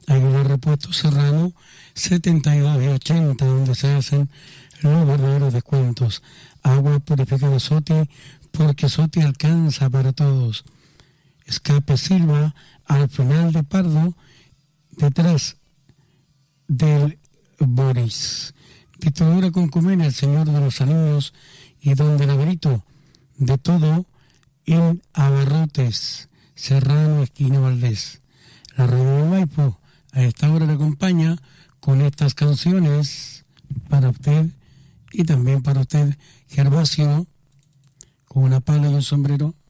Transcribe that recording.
Aguilar Repuesto Serrano, 72 y 80, donde se hacen los verdaderos descuentos. Agua purificada Soti, porque Soti alcanza para todos. Escape Silva, al final de Pardo, detrás del Boris. Distribuidora Concumena, el Señor de los Anillos y Don del Laberito, de todo en Abarrotes, Serrano, esquina Valdés. La radio de Maipo a esta hora le acompaña con estas canciones para usted y también para usted, Gervasio, con una pala y un sombrero.